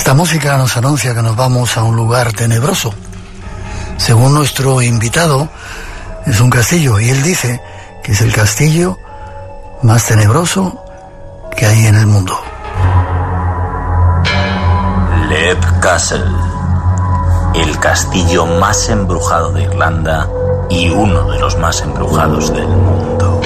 Esta música nos anuncia que nos vamos a un lugar tenebroso. Según nuestro invitado, es un castillo, y él dice que es el castillo más tenebroso que hay en el mundo. Leap Castle, el castillo más embrujado de Irlanda y uno de los más embrujados del mundo.